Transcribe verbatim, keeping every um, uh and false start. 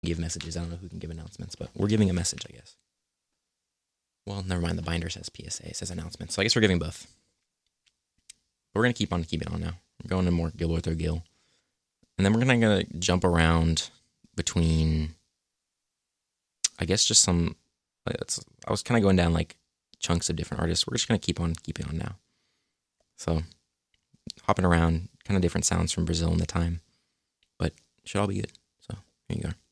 give messages. I don't know who can give announcements, but we're giving a message, I guess. Well, never mind. The binder says P S A. It says announcements. So I guess we're giving both. But we're going to keep on keeping on now. We're going to more Gilberto Gil. And then we're going to jump around between, I guess, just some, it's, I was kind of going down like chunks of different artists. We're just going to keep on keeping on now. So hopping around, kind of different sounds from Brazil in the time. But it should all be good. So here you go.